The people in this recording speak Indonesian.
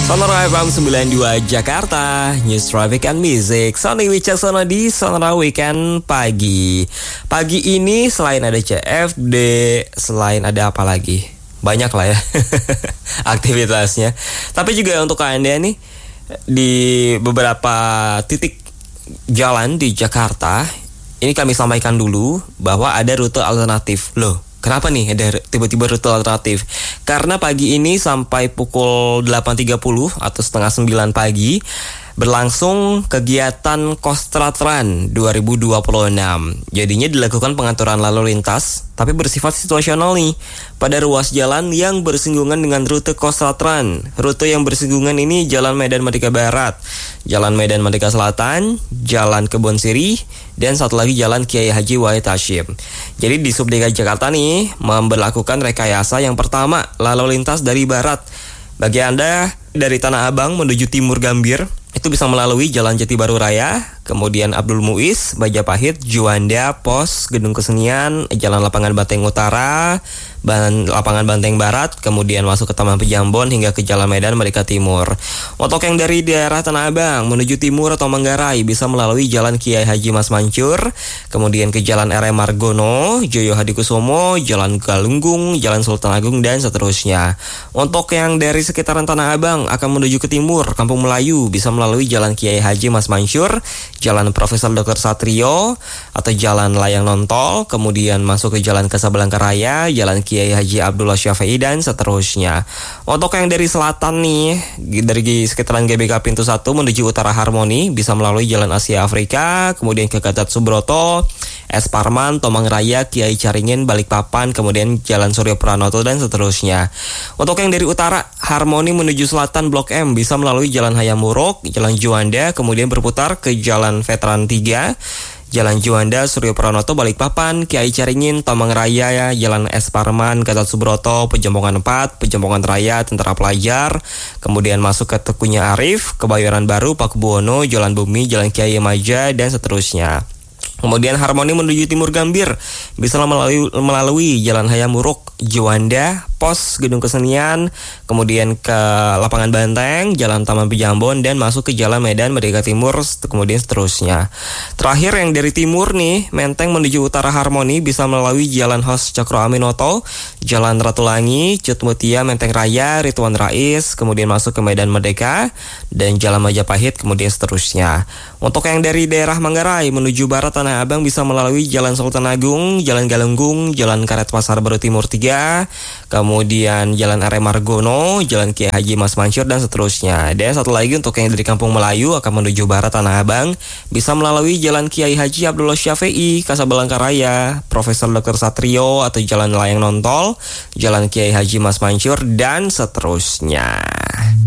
Sonora FM 92 Jakarta, News Traffic and Music. Sony Wicaksono di Sonora Weekend pagi. Pagi ini selain ada CFD, selain ada apa lagi? Banyak lah ya aktivitasnya. Tapi juga untuk Anda nih, di beberapa titik jalan di Jakarta, ini kami sampaikan dulu bahwa ada rute alternatif. Loh, kenapa nih ada tiba-tiba rute alternatif? Karena pagi ini sampai pukul 8.30 atau setengah 9 pagi berlangsung kegiatan Kostrad-Run 2026. Jadinya dilakukan pengaturan lalu lintas, tapi bersifat situasional nih, pada ruas jalan yang bersinggungan dengan rute Kostrad-Run. Rute yang bersinggungan ini Jalan Medan Merdeka Barat, Jalan Medan Merdeka Selatan, Jalan Kebon Sirih, dan satu lagi Jalan Kiai Haji Wahid Hasyim. Jadi di Sub DKI Jakarta nih memberlakukan rekayasa yang pertama, lalu lintas dari barat. Bagi Anda dari Tanah Abang menuju Timur Gambir, itu bisa melalui Jalan Jati Baru Raya, kemudian Abdul Muiz, Majapahit, Juanda, Pos, Gedung Kesenian, Jalan Lapangan Banteng Utara, Lapangan Banteng Barat, kemudian masuk ke Taman Pejambon hingga ke Jalan Medan Merdeka Timur. Untuk yang dari daerah Tanah Abang menuju timur atau Manggarai bisa melalui Jalan Kiai Haji Mas Mansur, kemudian ke Jalan R.M. Margono, Joyo Hadikusumo, Jalan Galunggung, Jalan Sultan Agung, dan seterusnya. Untuk yang dari sekitaran Tanah Abang akan menuju ke timur, Kampung Melayu bisa melalui Jalan Kiai Haji Mas Mansur, Jalan Profesor Dr. Satrio, atau Jalan Layang Nontol, kemudian masuk ke Jalan Kasablangka Raya, Jalan Kiai Haji Abdullah Syafi'i, dan seterusnya. Untuk yang dari selatan nih, dari sekitaran GBK Pintu 1 menuju Utara Harmoni bisa melalui Jalan Asia Afrika, kemudian ke Gatot Subroto, Es Parman, Tomang Raya, Kiai Caringin, Balikpapan, kemudian Jalan Suryo Pranoto, dan seterusnya. Untuk yang dari utara Harmoni menuju selatan Blok M bisa melalui Jalan Hayam Wuruk, Jalan Juanda, kemudian berputar ke Jalan Veteran 3, Jalan Juanda, Suryo Pranoto, Balikpapan, Kiai Caringin, Tomang Raya, Jalan Es Parman, Gatot Subroto, Pejompongan 4, Pejompongan Raya, Tentara Pelajar, kemudian masuk ke Tekunya Arif, Kebayoran Baru, Pakubuwono, Jalan Bumi, Jalan Kiai Maja, dan seterusnya. Kemudian Harmoni menuju Timur Gambir bisa melalui Jalan Hayam Wuruk, Juanda, Pos, Gedung Kesenian, kemudian ke Lapangan Banteng, Jalan Taman Pejambon, dan masuk ke Jalan Medan Merdeka Timur, kemudian seterusnya. Terakhir yang dari timur nih, Menteng menuju Utara Harmoni bisa melalui Jalan Hos Cokro Aminoto, Jalan Ratulangi, Cut Mutia, Menteng Raya, Ridwan Rais, kemudian masuk ke Medan Merdeka, dan Jalan Majapahit, kemudian seterusnya. Untuk yang dari daerah Manggarai menuju Barat Tanah Abang bisa melalui Jalan Sultan Agung, Jalan Galunggung, Jalan Karet Pasar Baru Timur 3, kemudian Jalan R.M. Margono, Jalan Kiai Haji Mas Mansur, dan seterusnya. Dan satu lagi untuk yang dari Kampung Melayu akan menuju Barat Tanah Abang bisa melalui Jalan Kiai Haji Abdullah Syafi'i, Kasablangka Raya, Profesor Dr. Satrio, atau Jalan Layang Nontol, Jalan Kiai Haji Mas Mansur, dan seterusnya.